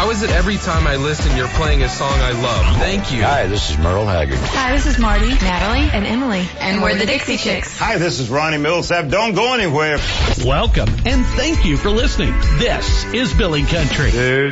How is it every time I listen you're playing a song I love? Thank you. Hi, this is Merle Haggard. Hi, this is Marty, Natalie, and Emily. And we're the Dixie Chicks. Hi, this is Ronnie Millsap. Don't go anywhere. Welcome, and thank you for listening. This is Billy Country.